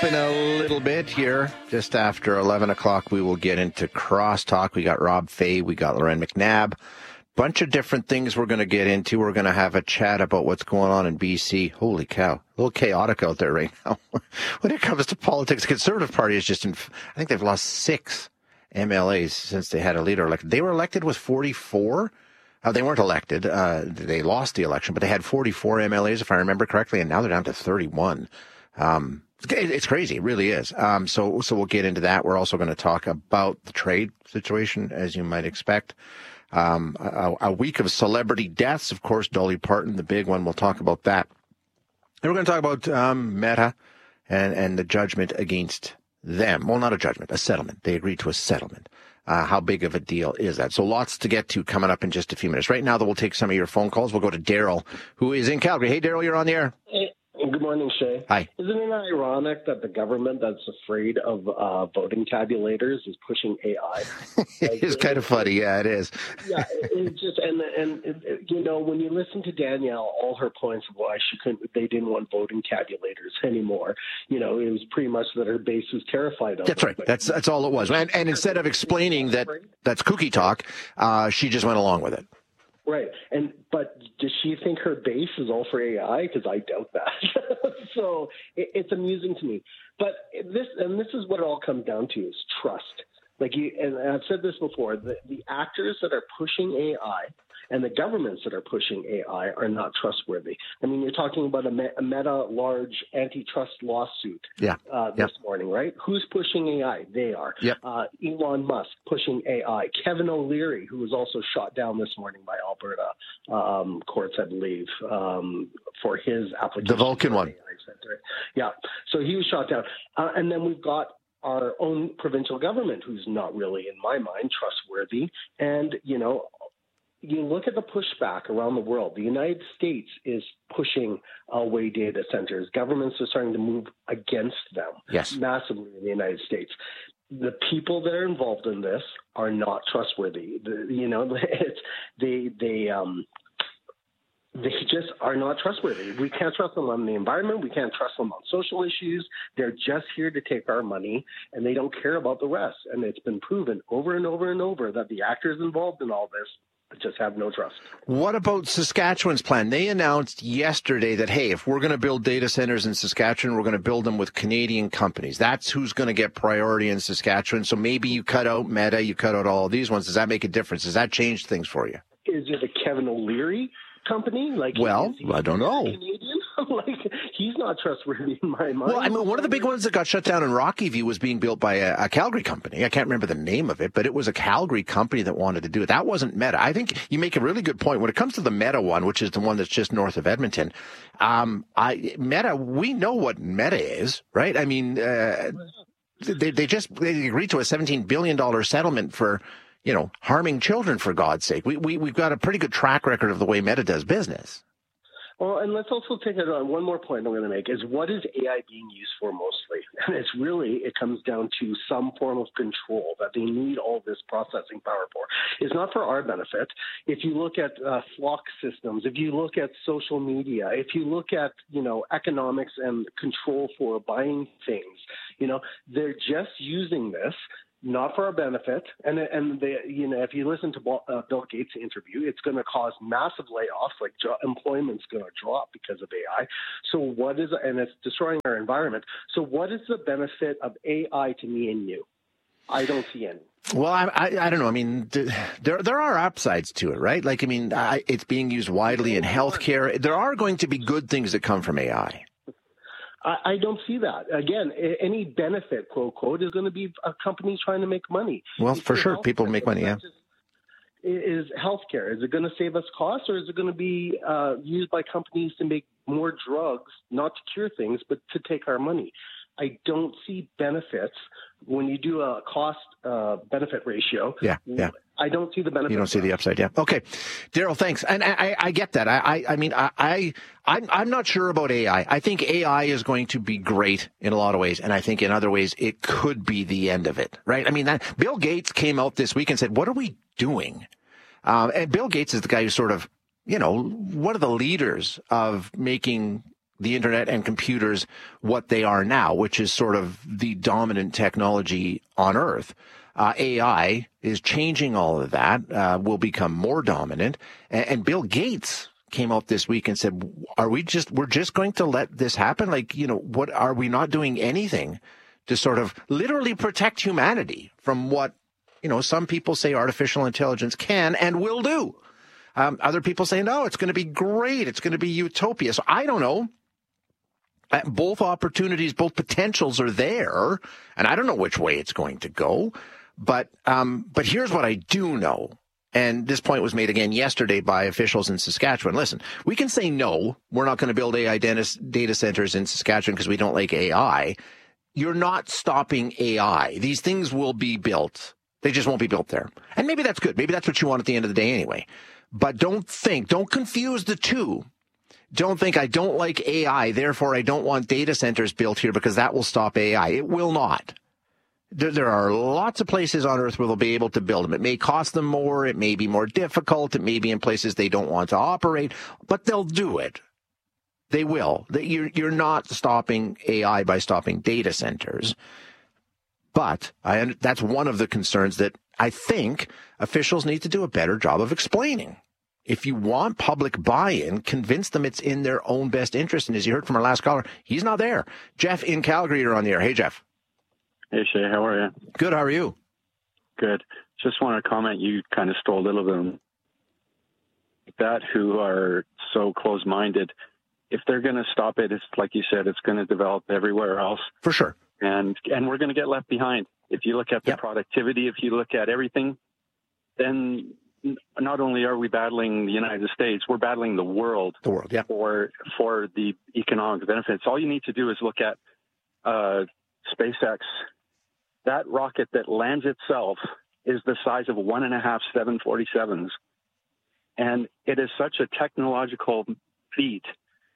up in a little bit here. Just after 11 o'clock, we will get into Crosstalk. We got Rob Fay, we got Lauren McNabb. Bunch of different things we're going to get into. We're going to have a chat about what's going on in BC. Holy cow. A little chaotic out there right now. When it comes to politics, the Conservative Party is just I think they've lost 6 MLAs since they had a leader elected. They were elected with 44. They weren't elected. They lost the election, but they had 44 MLAs, if I remember correctly, and now they're down to 31. It's crazy. It really is. So we'll get into that. We're also going to talk about the trade situation, as you might expect. A week of celebrity deaths, of course, Dolly Parton, the big one. We'll talk about that. And we're going to talk about Meta and the judgment against them. Well, not a judgment, a settlement. They agreed to a settlement. How big of a deal is that? So lots to get to coming up in just a few minutes. Right now, though, we'll take some of your phone calls. We'll go to Daryl, who is in Calgary. Hey, Daryl, you're on the air. Hey. Good morning, Shay. Hi. Isn't it ironic that the government that's afraid of voting tabulators is pushing AI? It's kind of funny. Yeah, it is. Yeah, it's just you know, when you listen to Danielle, all her points of why they didn't want voting tabulators anymore. You know, it was pretty much that her base was terrified of. That's right. That's all it was. And instead of explaining that that's cookie talk, she just went along with it. Right. But does she think her base is all for AI? Because I doubt that. So it's amusing to me. But this is what it all comes down to is trust. And I've said this before, the actors that are pushing AI and the governments that are pushing AI are not trustworthy. I mean, you're talking about a Meta large antitrust lawsuit this morning, right? Who's pushing AI? They are. Yep. Elon Musk pushing AI. Kevin O'Leary, who was also shot down this morning by Alberta courts, I believe, for his application. The Vulcan one. Yeah. So he was shot down. And then we've got our own provincial government, who's not really, in my mind, trustworthy. And, you know, you look at the pushback around the world. The United States is pushing away data centers. Governments are starting to move against them massively in the United States. The people that are involved in this are not trustworthy. They just are not trustworthy. We can't trust them on the environment. We can't trust them on social issues. They're just here to take our money, and they don't care about the rest. And it's been proven over and over and over that the actors involved in all this just have no trust. What about Saskatchewan's plan? They announced yesterday that, hey, if we're going to build data centers in Saskatchewan, we're going to build them with Canadian companies. That's who's going to get priority in Saskatchewan. So maybe you cut out Meta, you cut out all of these ones. Does that make a difference? Does that change things for you? Is it a Kevin O'Leary company? Well, I don't know. Canadian? He's not trustworthy in my mind. Well, I mean, one of the big ones that got shut down in Rocky View was being built by a Calgary company. I can't remember the name of it, but it was a Calgary company that wanted to do it. That wasn't Meta. I think you make a really good point. When it comes to the Meta one, which is the one that's just north of Edmonton, Meta, we know what Meta is, right? I mean, they agreed to a $17 billion settlement for, you know, harming children, for God's sake. We've got a pretty good track record of the way Meta does business. Well, and let's also take it on one more point I'm going to make is what is AI being used for mostly? And it comes down to some form of control that they need all this processing power for. It's not for our benefit. If you look at flock systems, if you look at social media, if you look at, you know, economics and control for buying things, you know, they're just using this not for our benefit, and they, you know, if you listen to Bill Gates' interview, it's going to cause massive layoffs. Like employment's going to drop because of AI. So and it's destroying our environment. So what is the benefit of AI to me and you? I don't see any. Well, I don't know. I mean, there are upsides to it, right? Like, I mean, it's being used widely in healthcare. There are going to be good things that come from AI. I don't see that. Again, any benefit, quote, quote, is going to be companies trying to make money. Well, for sure, people make money, yeah. Is healthcare, is it going to save us costs, or is it going to be used by companies to make more drugs, not to cure things, but to take our money? I don't see benefits when you do a cost-benefit ratio. Yeah. I don't see the benefit. You don't see the upside, yeah. Okay. Daryl, thanks. And I get that. I'm not sure about AI. I think AI is going to be great in a lot of ways, and I think in other ways it could be the end of it, right? I mean, Bill Gates came out this week and said, what are we doing? And Bill Gates is the guy who sort of, you know, one of the leaders of making the internet and computers what they are now, which is sort of the dominant technology on Earth. AI is changing all of that, will become more dominant. And Bill Gates came out this week and said, we're just going to let this happen? Like, what, are we not doing anything to sort of literally protect humanity from what, some people say artificial intelligence can and will do? Other people say, no, it's going to be great. It's going to be utopia. So I don't know. Both opportunities, both potentials are there, and I don't know which way it's going to go. But here's what I do know. And this point was made again yesterday by officials in Saskatchewan. Listen, we can say, no, we're not going to build AI data centers in Saskatchewan because we don't like AI. You're not stopping AI. These things will be built. They just won't be built there. And maybe that's good. Maybe that's what you want at the end of the day anyway. But don't confuse the two. Don't think I don't like AI, therefore I don't want data centers built here because that will stop AI. It will not. There are lots of places on Earth where they'll be able to build them. It may cost them more. It may be more difficult. It may be in places they don't want to operate, but they'll do it. They will. You're not stopping AI by stopping data centers. But that's one of the concerns that I think officials need to do a better job of explaining. If you want public buy-in, convince them it's in their own best interest. And as you heard from our last caller, he's not there. Jeff in Calgary, you're on the air. Hey, Jeff. Hey, Shay. How are you? Good. How are you? Good. Just want to comment. You kind of stole a little bit of that, who are so close-minded. If they're going to stop it, it's like you said, it's going to develop everywhere else. For sure. And we're going to get left behind. If you look at the productivity, if you look at everything, then not only are we battling the United States, we're battling the world. The world, yeah. For the economic benefits. All you need to do is look at SpaceX. That rocket that lands itself is the size of 1.5 747s. And it is such a technological feat,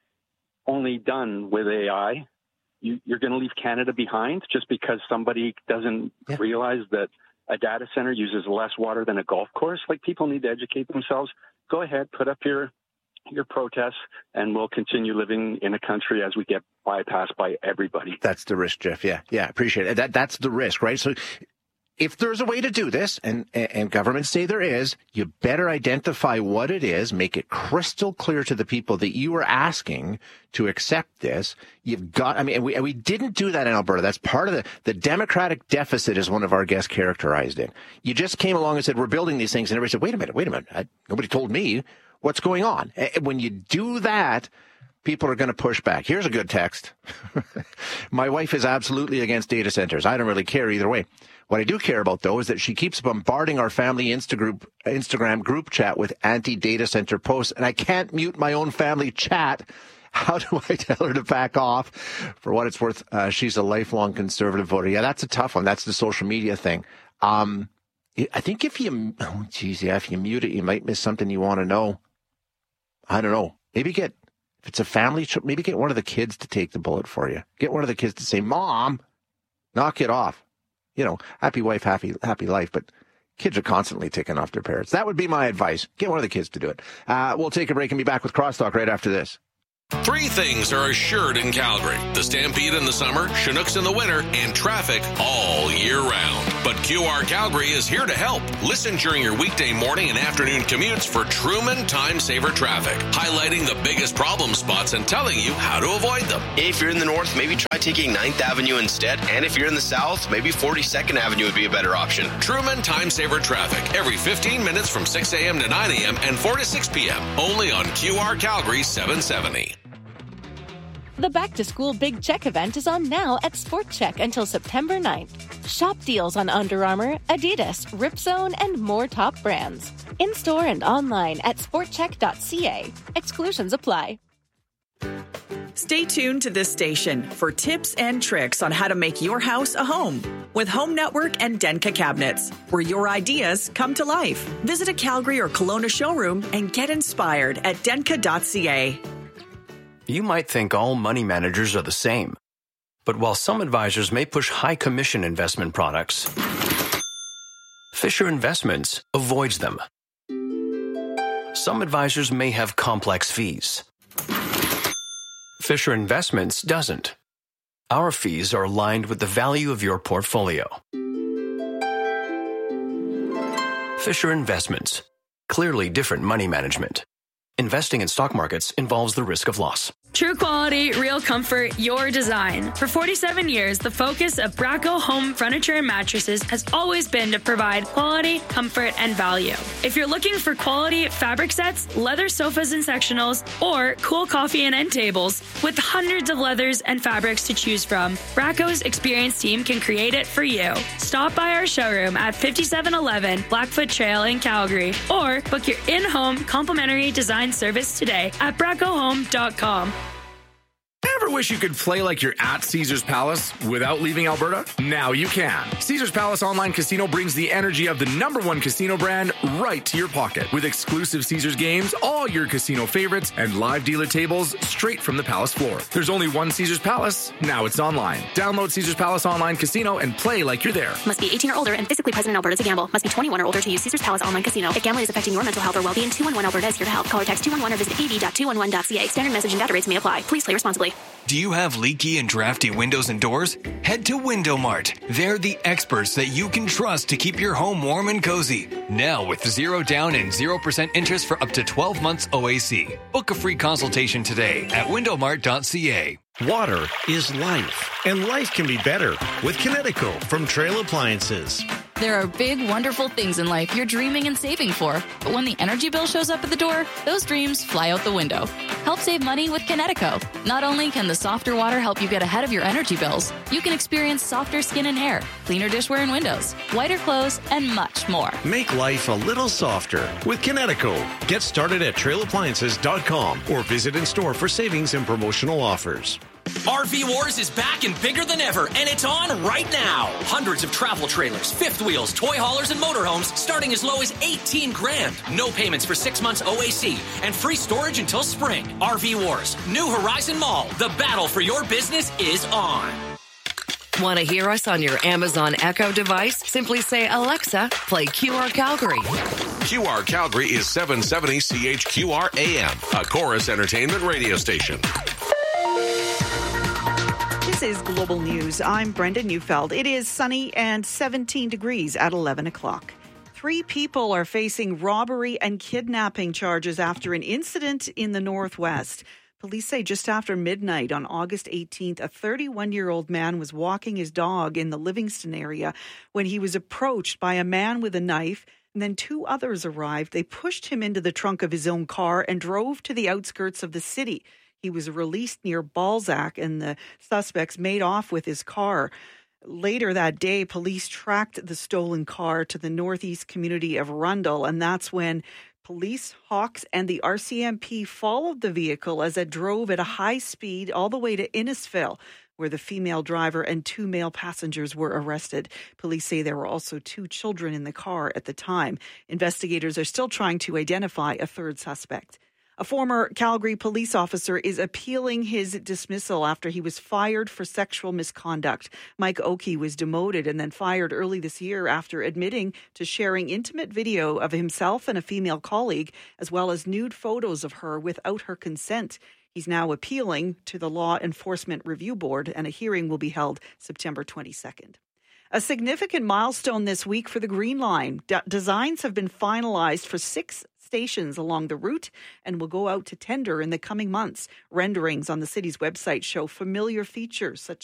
only done with AI. You're going to leave Canada behind just because somebody doesn't realize that a data center uses less water than a golf course. Like, people need to educate themselves. Go ahead, put up your protests, and we'll continue living in a country as we get bypassed by everybody. That's the risk, Jeff. Yeah, appreciate it. That's the risk, right? So if there's a way to do this, and governments say there is, you better identify what it is, make it crystal clear to the people that you are asking to accept this. You've got, we didn't do that in Alberta. That's part of the democratic deficit, as one of our guests characterized it. You just came along and said, we're building these things, and everybody said, wait a minute. Nobody told me what's going on. When you do that, people are going to push back. Here's a good text. My wife is absolutely against data centers. I don't really care either way. What I do care about, though, is that she keeps bombarding our family Instagram group chat with anti-data center posts, and I can't mute my own family chat. How do I tell her to back off? For what it's worth, she's a lifelong conservative voter. Yeah, that's a tough one. That's the social media thing. I think if you mute it, you might miss something you want to know. I don't know. Maybe if it's a family, maybe get one of the kids to take the bullet for you. Get one of the kids to say, Mom, knock it off. Happy wife, happy life, but kids are constantly ticking off their parents. That would be my advice. Get one of the kids to do it. We'll take a break and be back with Crosstalk right after this. 3 things are assured in Calgary: the Stampede in the summer, Chinooks in the winter, and traffic all year round. But QR Calgary is here to help. Listen during your weekday morning and afternoon commutes for Truman Time Saver Traffic, highlighting the biggest problem spots and telling you how to avoid them. If you're in the north, maybe try taking 9th Avenue instead. And if you're in the south, maybe 42nd Avenue would be a better option. Truman Time Saver Traffic, every 15 minutes from 6 a.m. to 9 a.m. and 4 to 6 p.m. Only on QR Calgary 770. The Back to School Big Check event is on now at Sport Check until September 9th. Shop deals on Under Armour, Adidas, Ripzone, and more top brands. In-store and online at sportcheck.ca. Exclusions apply. Stay tuned to this station for tips and tricks on how to make your house a home with Home Network and Denka Cabinets, where your ideas come to life. Visit a Calgary or Kelowna showroom and get inspired at denka.ca. You might think all money managers are the same. But while some advisors may push high commission investment products, Fisher Investments avoids them. Some advisors may have complex fees. Fisher Investments doesn't. Our fees are aligned with the value of your portfolio. Fisher Investments. Clearly different money management. Investing in stock markets involves the risk of loss. True quality, real comfort, your design. For 47 years, the focus of Bracco Home Furniture and Mattresses has always been to provide quality, comfort, and value. If you're looking for quality fabric sets, leather sofas and sectionals, or cool coffee and end tables, with hundreds of leathers and fabrics to choose from, Bracco's experienced team can create it for you. Stop by our showroom at 5711 Blackfoot Trail in Calgary, or book your in-home complimentary design service today at braccohome.com. Ever wish you could play like you're at Caesars Palace without leaving Alberta? Now you can. Caesars Palace Online Casino brings the energy of the #1 casino brand right to your pocket. With exclusive Caesars games, all your casino favorites, and live dealer tables straight from the Palace floor. There's only one Caesars Palace. Now it's online. Download Caesars Palace Online Casino and play like you're there. Must be 18 or older and physically present in Alberta to gamble. Must be 21 or older to use Caesars Palace Online Casino. If gambling is affecting your mental health or well-being, 211 Alberta is here to help. Call or text 211 or visit ab.211.ca. Standard message and data rates may apply. Please play responsibly. Do you have leaky and drafty windows and doors? Head to Window Mart. They're the experts that you can trust to keep your home warm and cozy. Now with 0 down and 0% interest for up to 12 months OAC. Book a free consultation today at windowmart.ca. Water is life, and life can be better with Kinetico from Trail Appliances. There are big, wonderful things in life you're dreaming and saving for. But when the energy bill shows up at the door, those dreams fly out the window. Help save money with Kinetico. Not only can the softer water help you get ahead of your energy bills, you can experience softer skin and hair, cleaner dishware and windows, whiter clothes, and much more. Make life a little softer with Kinetico. Get started at trailappliances.com or visit in store for savings and promotional offers. RV Wars is back and bigger than ever, and it's on right now. Hundreds of travel trailers, fifth wheels, toy haulers, and motorhomes starting as low as $18,000. No payments for 6 months OAC and free storage until spring. RV Wars, New Horizon Mall. The battle for your business is on. Want to hear us on your Amazon Echo device? Simply say, Alexa, play QR Calgary. QR Calgary is 770 CHQR AM, a Chorus Entertainment radio station. This is Global News. I'm Brenda Neufeld. It is sunny and 17 degrees at 11 o'clock. 3 people are facing robbery and kidnapping charges after an incident in the Northwest. Police say just after midnight on August 18th, a 31-year-old man was walking his dog in the Livingston area when he was approached by a man with a knife, and then 2 others arrived. They pushed him into the trunk of his own car and drove to the outskirts of the city. He was released near Balzac, and the suspects made off with his car. Later that day, police tracked the stolen car to the northeast community of Rundle, and that's when police, Hawks, and the RCMP followed the vehicle as it drove at a high speed all the way to Innisfil, where the female driver and 2 male passengers were arrested. Police say there were also 2 children in the car at the time. Investigators are still trying to identify a third suspect. A former Calgary police officer is appealing his dismissal after he was fired for sexual misconduct. Mike Oakey was demoted and then fired early this year after admitting to sharing intimate video of himself and a female colleague, as well as nude photos of her without her consent. He's now appealing to the Law Enforcement Review Board, and a hearing will be held September 22nd. A significant milestone this week for the Green Line. Designs have been finalized for 6 stations along the route and will go out to tender in the coming months. Renderings on the city's website show familiar features such